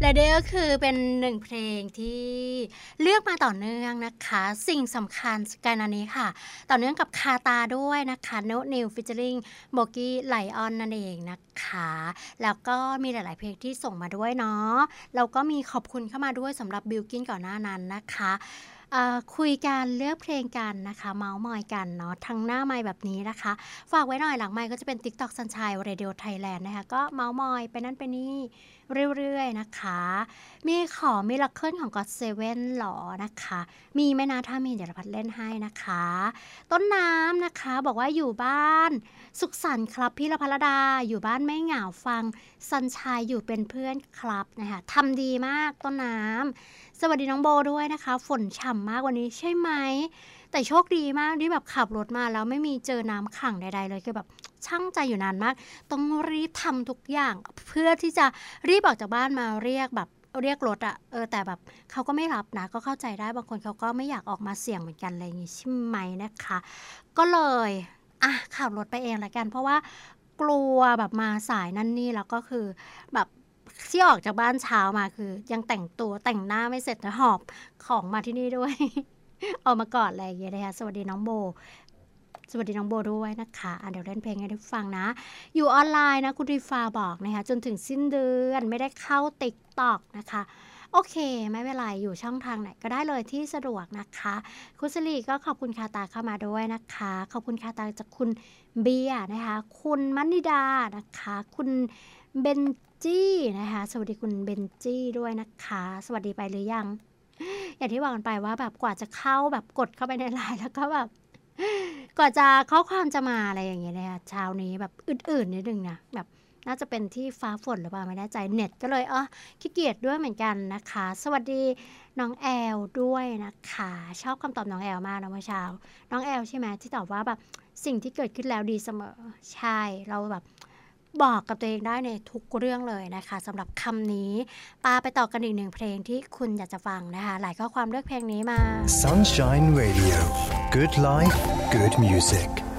และนี่ก็คือเป็นหนึ่งเพลงที่เลือกมาต่อเนื่องนะคะสิ่งสำคัญกันอันนี้ค่ะต่อเนื่องกับคาตาด้วยนะคะโนนิวฟิชเชอริงโบกี้ไลออนนั่นเองนะคะแล้วก็มีหลายๆเพลงที่ส่งมาด้วยเนาะแล้วก็มีขอบคุณเข้ามาด้วยสำหรับบิลกินก่อนหน้านั้นนะคะคุยกันเลือกเพลงกันนะคะเมาส์มอยกันเนาะทั้งหน้าไมค์แบบนี้นะคะฝากไว้หน่อยหลังไมค์ก็จะเป็น TikTok Sunshine Radio Thailand นะคะก็เมาส์มอยไปนั่นไปนี่เรื่อยๆนะคะมีของมิราเคิลของ God Seven หรอนะคะมีไหมนะถ้ามีเดี๋ยวเราพัดเล่นให้นะคะต้นน้ำนะคะบอกว่าอยู่บ้านสุขสันต์ครับพี่ละพรดาอยู่บ้านไม่เหงาฟังซันชายอยู่เป็นเพื่อนครับนะคะทำดีมากต้นน้ำสวัสดีน้องโบด้วยนะคะฝนฉ่ำมากวันนี้ใช่ไหมแต่โชคดีมากที่แบบขับรถมาแล้วไม่มีเจอน้ำขังใดๆเลยคือแบบช่างใจอยู่นานมากต้องรีบทำทุกอย่างเพื่อที่จะรีบออกจากบ้านมาเรียกรถอะแต่แบบเขาก็ไม่รับนะก็เข้าใจได้บางคนเขาก็ไม่อยากออกมาเสี่ยงเหมือนกันอะไรอย่างงี้ใช่ไหมนะคะก็เลยขับรถไปเองละกันเพราะว่ากลัวแบบมาสายนั่นนี่แล้วก็คือแบบที่ออกจากบ้านเช้ามาคือยังแต่งตัวแต่งหน้าไม่เสร็จนะหอบของมาที่นี่ด้วย เอามาก่อนอะไรอย่างเงี้ยนะคะสวัสดีน้องโบด้วยนะคะเดี๋ยวเล่นเพลงให้ได้ฟังนะอยู่ออนไลน์นะคุณรีฟาบอกนะคะจนถึงสิ้นเดือนไม่ได้เข้า TikTok นะคะโอเคไม่เป็นไรอยู่ช่องทางไหนก็ได้เลยที่สะดวกนะคะคุณสิริก็ขอบคุณคาตาเข้ามาด้วยนะคะขอบคุณคาตาจากคุณเบียร์นะคะคุณมณิดานะคะคุณเบนจี้นะคะสวัสดีคุณเบนจี้ด้วยนะคะสวัสดีไปหรือยังอย่างที่บอกกันไปว่าแบบกว่าจะเข้าแบบกดเข้าไปในไลน์แล้วก็แบบกว่าจะข้อความจะมาอะไรอย่างเงี้ยนะคะเช้านี้แบบอื่นๆนิดนึงนะแบบน่าจะเป็นที่ฟ้าฝนหรือเปล่าไม่แน่ใจเน็ตก็เลยขี้เกียจด้วยเหมือนกันนะคะสวัสดีน้องแอลด้วยนะคะชอบคำตอบน้องแอลมากนะเมื่อเช้าน้องแอลใช่ไหมที่ตอบว่าแบบสิ่งที่เกิดขึ้นแล้วดีเสมอใช่เราแบบบอกกับตัวเองได้ในทุกเรื่องเลยนะคะสำหรับคำนี้ไปต่อกันอีกหนึ่งเพลงที่คุณอยากจะฟังนะคะหลายข้อความเลือกเพลงนี้มา Sunshine Radio Good Life Good Music